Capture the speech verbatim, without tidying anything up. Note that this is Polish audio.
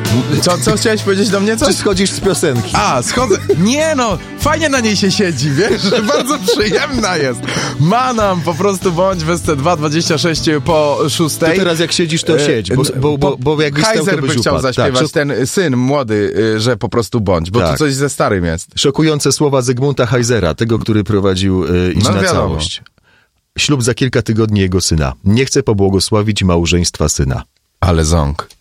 Co, co chciałeś powiedzieć do mnie? Co? Czy schodzisz z piosenki? A, schodzę. Nie no, fajnie na niej się siedzi, wiesz, że bardzo przyjemna jest. Ma nam po prostu bądź w S C dwa dwadzieścia sześć po szóstej. To teraz jak siedzisz, to siedź, bo, bo, bo, bo jakbyś stał, to Kaiser by byś chciał upadł. zaśpiewać, Tak, ten syn młody, że po prostu bądź, bo tak. to coś ze starym jest. Szokujące słowa Zygmunta Heisera, tego, który prowadził y, Idź No na wiadomo. całość. Ślub za kilka tygodni jego syna. Nie chcę pobłogosławić małżeństwa syna. Ale ząg.